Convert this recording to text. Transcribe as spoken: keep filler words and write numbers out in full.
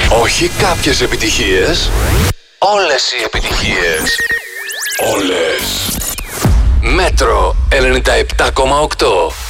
Όχι κάποιες επιτυχίες, όλες οι επιτυχίες. Όλες. Μέτρο ενενήντα επτά κόμμα οκτώ.